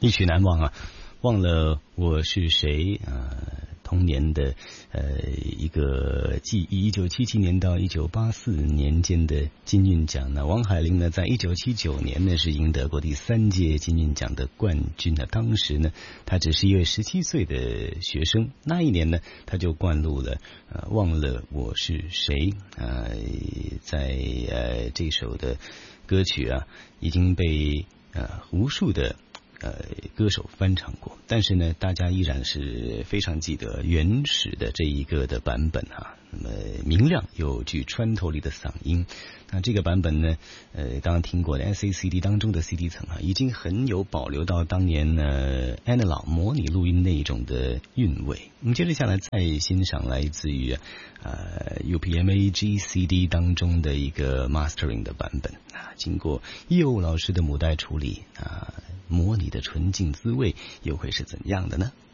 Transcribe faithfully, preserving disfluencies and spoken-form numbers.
一曲难忘啊，忘了我是谁啊。童年的呃一个记忆，一九七七年到一九八四年间的金韵奖呢，王海玲呢，在一九七九年呢是赢得过第三届金韵奖的冠军呢。当时呢，他只是一位十七岁的学生，那一年呢，他就灌录了呃忘了我是谁啊、呃，在呃这首的歌曲啊，已经被呃无数的。呃，歌手翻唱过，但是呢，大家依然是非常记得原始的这一个的版本哈、啊。那么明亮有具穿透力的嗓音，那这个版本呢，呃，刚刚听过的 S A C D 当中的 C D 层啊，已经很有保留到当年呢 Analog 模拟录音那一种的韵味。我们接着下来再欣赏来自于呃 U P M A G C D 当中的一个 mastering 的版本啊，经过叶鸥老师的母带处理啊。模拟的纯净滋味又会是怎样的呢？